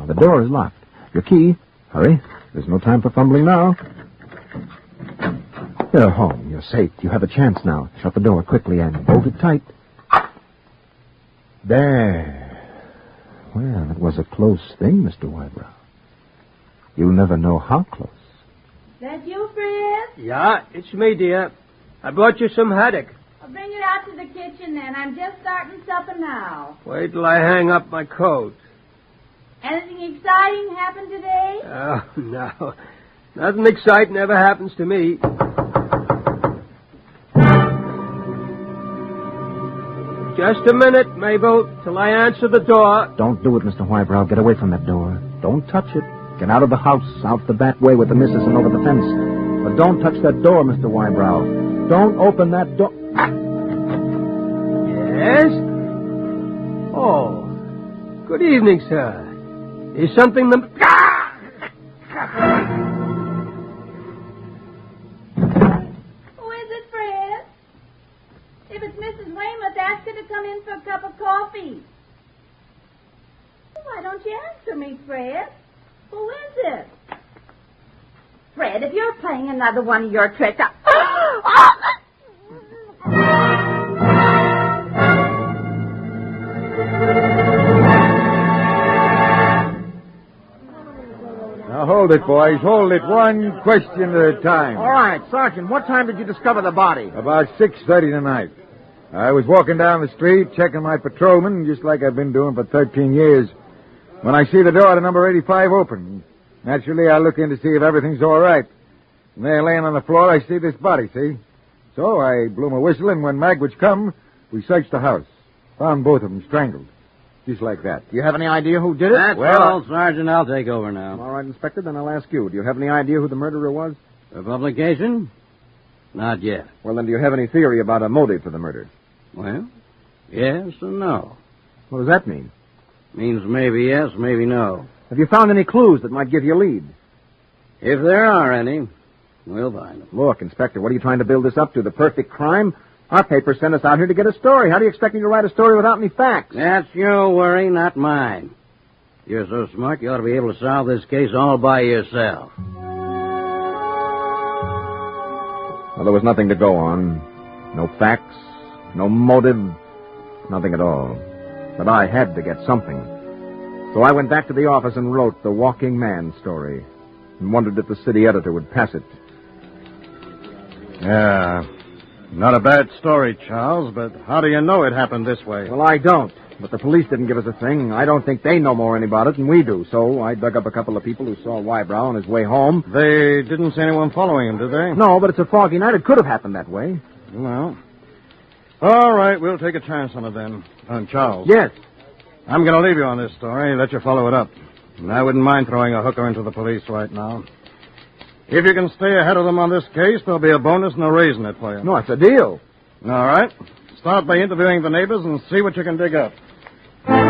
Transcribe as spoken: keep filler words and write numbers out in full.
The door is locked. Your key. Hurry. There's no time for fumbling now. You're home. You're safe. You have a chance now. Shut the door quickly and bolt it tight. There. Well, it was a close thing, Mister Wybrow. You'll never know how close. That you, Fred? Yeah, it's me, dear. I brought you some haddock. I'll bring it out to the kitchen then. I'm just starting supper now. Wait till I hang up my coat. Anything exciting happened today? Oh, no. Nothing exciting ever happens to me. Just a minute, Mabel, till I answer the door. Don't do it, Mister Wybrow. Get away from that door. Don't touch it. Get out of the house, out the back way with the missus and over the fence. But don't touch that door, Mister Wybrow. Don't open that door. Yes? Oh, good evening, sir. Is something the... Who is it, Fred? If it's Missus Weymouth, ask her to come in for a cup of coffee. Why don't you answer me, Fred? Who is it? Fred, if you're playing another one of your tricks, I... Now, hold it, boys. Hold it. One question at a time. All right, Sergeant, what time did you discover the body? About six thirty tonight. I was walking down the street, checking my patrolman, just like I've been doing for thirteen years, when I see the door to number eighty-five open. Naturally, I look in to see if everything's all right. And there, laying on the floor, I see this body, see? So I blew my whistle, and when Magwitch come, we searched the house. Found both of them strangled. Just like that. Do you have any idea who did it? That's Well, all, Sergeant. I'll take over now. All right, Inspector, then I'll ask you. Do you have any idea who the murderer was? The publication? Not yet. Well, then, do you have any theory about a motive for the murder? Well, yes and no. What does that mean? Means maybe yes, maybe no. Have you found any clues that might give you a lead? If there are any, we'll find them. Look, Inspector, what are you trying to build this up to? The perfect crime? Our paper sent us out here to get a story. How do you expect me to write a story without any facts? That's your worry, not mine. You're so smart, you ought to be able to solve this case all by yourself. Well, there was nothing to go on. No facts, no motive, nothing at all. But I had to get something. So I went back to the office and wrote the Walking Man story and wondered if the city editor would pass it. Yeah. Not a bad story, Charles, but how do you know it happened this way? Well, I don't. But the police didn't give us a thing. I don't think they know more about it than we do. So I dug up a couple of people who saw Wybrow on his way home. They didn't see anyone following him, did they? No, but it's a foggy night. It could have happened that way. Well, all right, we'll take a chance on it then. Uh, Charles. Yes. I'm going to leave you on this story, let you follow it up. And I wouldn't mind throwing a hooker into the police right now. If you can stay ahead of them on this case, there'll be a bonus and a raise in it for you. No, it's a deal. All right. Start by interviewing the neighbors and see what you can dig up.